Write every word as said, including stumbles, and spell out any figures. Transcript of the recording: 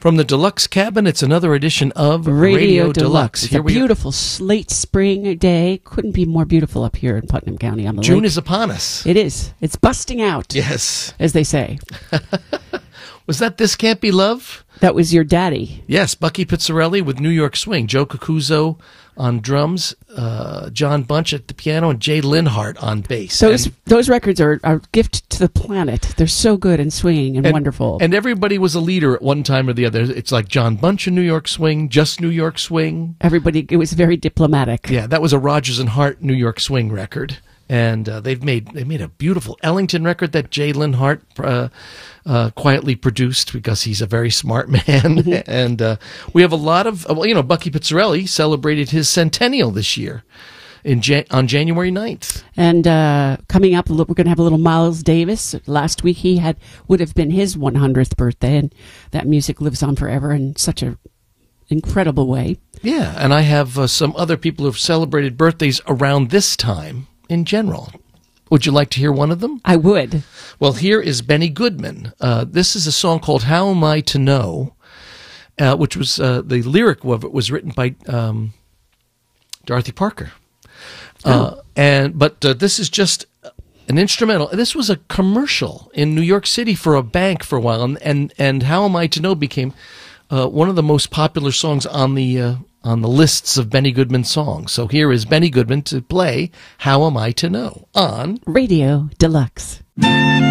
From the Deluxe Cabin, it's another edition of Radio, Radio Deluxe. Deluxe. It's a beautiful late spring day. Couldn't be more beautiful up here in Putnam County on the June lake. is upon us. It is. It's busting out. Yes. As they say. Was that This Can't Be Love? That was your daddy. Yes, Bucky Pizzarelli with New York Swing. Joe Cocuzzo on drums, uh, John Bunch at the piano, and Jay Linhart on bass. Those and, those records are a gift to the planet. They're so good and swinging and, and wonderful. And everybody was a leader at one time or the other. It's like John Bunch in New York Swing, just New York Swing. Everybody, it was very diplomatic. Yeah, that was a Rodgers and Hart New York Swing record. And uh, they've made they made a beautiful Ellington record that Jay Linhart uh, uh, quietly produced because he's a very smart man. And uh, we have a lot of well, you know, Bucky Pizzarelli celebrated his centennial this year in Jan- on January ninth. And uh, coming up, we're going to have a little Miles Davis. Last week he had would have been his one hundredth birthday, and that music lives on forever in such a incredible way. Yeah, and I have uh, some other people who've celebrated birthdays around this time. In general. Would you like to hear one of them? I would. Well, here is Benny Goodman. Uh, this is a song called How Am I to Know, uh, which was, uh, the lyric of it was written by um, Dorothy Parker. Oh. Uh, and But uh, this is just an instrumental. This was a commercial in New York City for a bank for a while, and, and, and How Am I to Know became uh, one of the most popular songs on the uh, on the lists of Benny Goodman songs. So here is Benny Goodman to play How Am I to Know on Radio Deluxe.